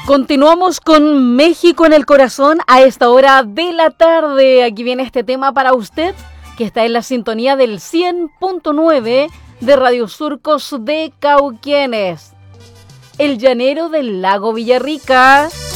Continuamos con México en el corazón a esta hora de la tarde. Aquí viene este tema para usted que está en la sintonía del 100.9 de Radio Surcos de Cauquenes. El llanero del lago Villarrica.